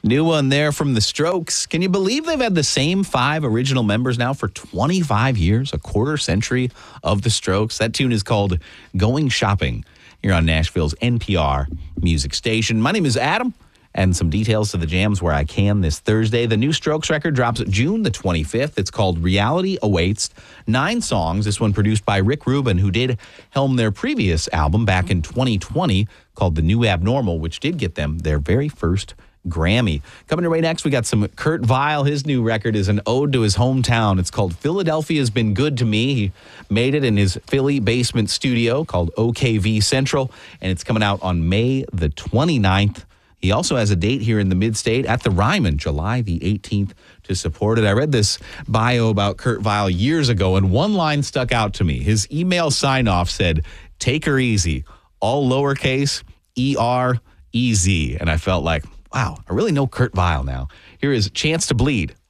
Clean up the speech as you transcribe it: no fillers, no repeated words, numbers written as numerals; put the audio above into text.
New one there from The Strokes. Can you believe they've had the same 5 original members now for 25 years, a quarter century of The Strokes? That tune is called Going Shopping here on Nashville's NPR music station. My name is Adam, and some details to the jams where I can this Thursday. The new Strokes record drops June the 25th. It's called Reality Awaits. 9 songs. This one produced by Rick Rubin, who did helm their previous album back in 2020 called The New Abnormal, which did get them their very first Grammy. Coming your way next, we got some Kurt Vile. His new record is an ode to his hometown. It's called Philadelphia's Been Good to Me. He made it in his Philly basement studio called OKV Central, and it's coming out on May the 29th. He also has a date here in the Mid-State at the Ryman, July the 18th, to support it. I read this bio about Kurt Vile years ago, and one line stuck out to me. His email sign-off said, "Take her easy, all lowercase, E-R-E-Z." And I felt like, wow, I really know Kurt Vile now. Here is Chance to Bleed